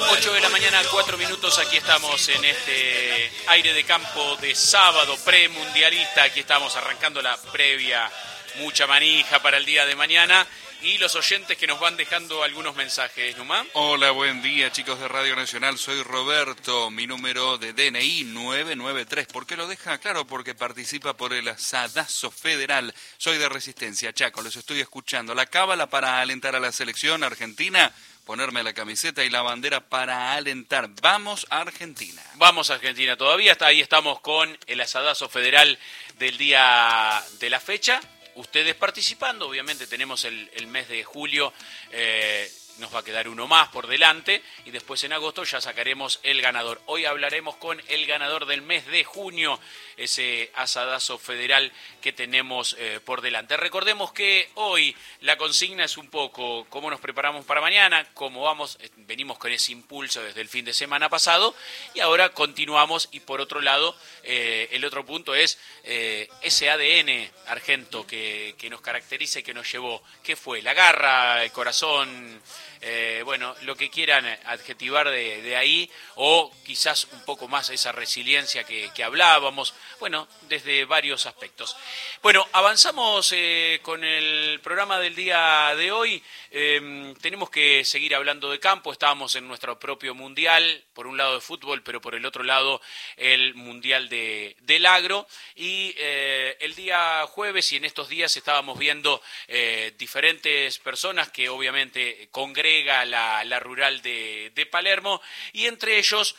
8 de la mañana, 4 minutos, aquí estamos en este aire de campo de sábado premundialista. Aquí estamos arrancando la previa, mucha manija para el día de mañana. Y los oyentes que nos van dejando algunos mensajes, ¿Numá? Hola, buen día, chicos de Radio Nacional. Soy Roberto, mi número de DNI 993. ¿Por qué lo deja? Claro, porque participa por el asadazo federal. Soy de Resistencia, Chaco, los estoy escuchando. La cábala para alentar a la selección argentina, ponerme la camiseta y la bandera para alentar. ¡Vamos a Argentina! Vamos a Argentina todavía. Hasta ahí estamos con el asadazo federal del día de la fecha. Ustedes participando, obviamente tenemos el mes de julio, nos va a quedar uno más por delante y después en agosto ya sacaremos el ganador. Hoy hablaremos con el ganador del mes de junio, ese asadazo federal que tenemos por delante. Recordemos que hoy la consigna es un poco cómo nos preparamos para mañana, cómo vamos, venimos con ese impulso desde el fin de semana pasado y ahora continuamos. Y por otro lado, el otro punto es ese ADN argento que nos caracteriza y que nos llevó. ¿Qué fue? La garra, el corazón, bueno, lo que quieran adjetivar de ahí, o quizás un poco más esa resiliencia que hablábamos, bueno, desde varios aspectos. Bueno, avanzamos con el programa del día de hoy. Tenemos que seguir hablando de campo. Estábamos en nuestro propio mundial, por un lado de fútbol, pero por el otro lado el mundial del agro. Y el día jueves y en estos días estábamos viendo diferentes personas que obviamente congrega la rural de Palermo, y entre ellos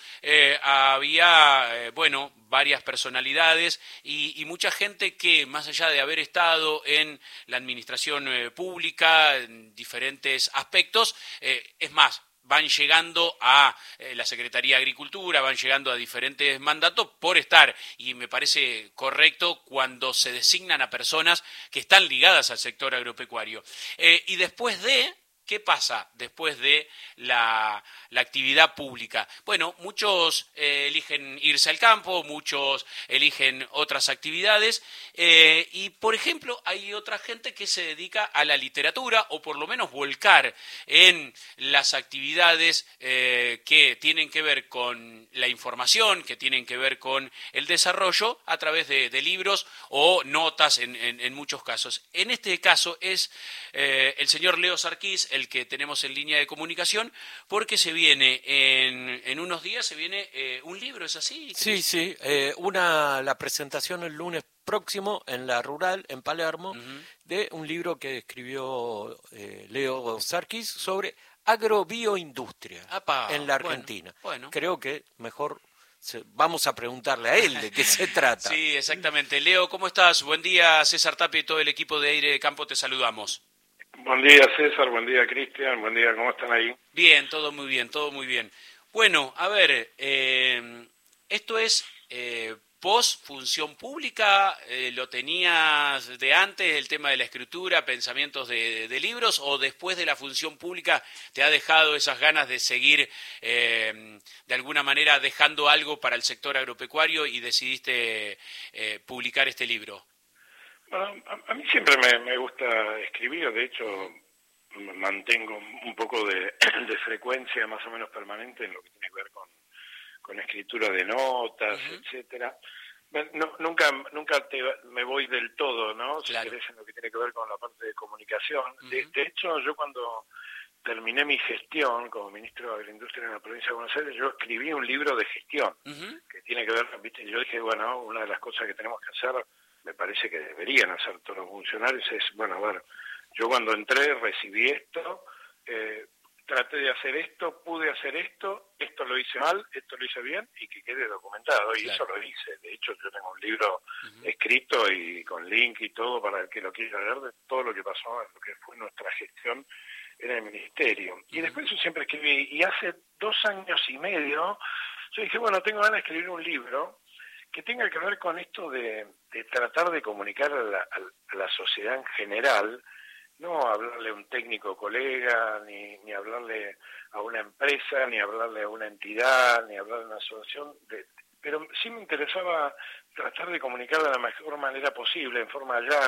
había, bueno, varias personalidades y mucha gente que, más allá de haber estado en la administración pública, en diferentes aspectos, es más, van llegando a la Secretaría de Agricultura, van llegando a diferentes mandatos por estar, y me parece correcto cuando se designan a personas que están ligadas al sector agropecuario. Y después de... ¿Qué pasa después de la actividad pública? Bueno, muchos eligen irse al campo, muchos eligen otras actividades y, por ejemplo, hay otra gente que se dedica a la literatura, o por lo menos volcar en las actividades que tienen que ver con la información, que tienen que ver con el desarrollo a través de libros o notas en muchos casos. En este caso es el señor Leo Sarquís, el que tenemos en línea de comunicación, porque se viene en unos días, se viene un libro, ¿es así? Sí, la presentación el lunes próximo en la Rural, en Palermo, de un libro que escribió Leo Sarquís sobre agrobioindustria en la Argentina. Bueno. Creo que mejor vamos a preguntarle a él de qué se trata. Sí, exactamente. Leo, ¿cómo estás? Buen día, César Tapia y todo el equipo de Aire de Campo, te saludamos. Buen día, César, buen día, Cristian, buen día, ¿cómo están ahí? Bien, todo muy bien, todo muy bien. Bueno, a ver, esto es post función pública, ¿lo tenías de antes, el tema de la escritura, pensamientos de libros, o después de la función pública te ha dejado esas ganas de seguir de alguna manera dejando algo para el sector agropecuario y decidiste publicar este libro? Bueno, a mí siempre me gusta escribir, de hecho mantengo un poco de frecuencia más o menos permanente en lo que tiene que ver con escritura de notas, etcétera. Nunca me voy del todo, ¿no? Claro. Si querés, en lo que tiene que ver con la parte de comunicación. De hecho, yo cuando terminé mi gestión como ministro de Agroindustria en la provincia de Buenos Aires, yo escribí un libro de gestión que tiene que ver, ¿viste? Yo dije, bueno, una de las cosas que tenemos que hacer, me parece que deberían hacer todos los funcionarios, es, bueno, a ver, yo cuando entré recibí esto, traté de hacer esto, pude hacer esto lo hice mal, esto lo hice bien, y que quede documentado, y eso lo hice. De hecho, yo tengo un libro escrito y con link y todo para el que lo quiera leer de todo lo que pasó en lo que fue nuestra gestión en el ministerio. Y después yo siempre escribí, y hace 2 años y medio, yo dije, bueno, tengo ganas de escribir un libro que tenga que ver con esto de tratar de comunicar a la sociedad en general, no hablarle a un técnico colega, ni hablarle a una empresa, ni hablarle a una entidad, ni hablarle a una asociación, pero sí me interesaba tratar de comunicar de la mejor manera posible, en forma llana,